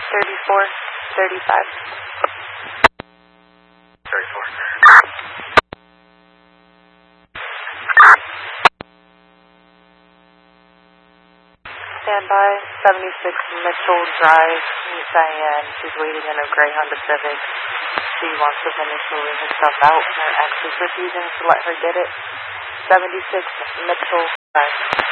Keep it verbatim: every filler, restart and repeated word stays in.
thirty-four, thirty-five. thirty-four. Stand by, seventy-six Mitchell Drive, New Cheyenne. She's waiting in a Greyhound Pacific. She wants to finish moving her stuff out, and her ex is refusing to let her get it. seventy-six Mitchell Drive.